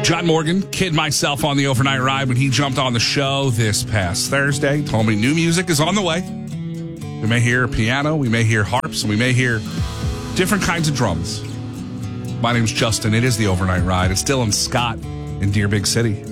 John Morgan kidded myself on the overnight ride when he jumped on the show this past Thursday. Told me new music is on the way. We may hear piano, we may hear harps, and we may hear different kinds of drums. My name's Justin. It is the overnight ride. It's Dylan Scott in Deer Big City.